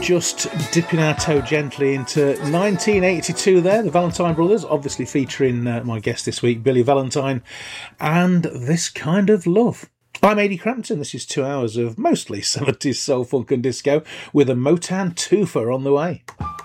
just dipping our toe gently into 1982 there, the Valentine Brothers, obviously featuring my guest this week, Billy Valentine, and This Kind of Love. I'm Ady Crampton. This is 2 hours of mostly 70s soul, funk and disco with a Motown twofer on the way.